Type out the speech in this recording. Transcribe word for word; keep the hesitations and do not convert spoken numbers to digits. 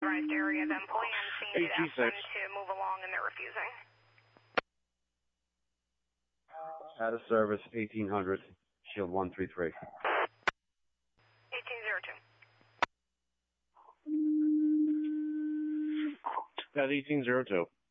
authorized area, the employee on scene did ask them to move along and they're refusing. Out of service, eighteen hundred, shield one three three. eighteen oh two. That's eighteen oh two.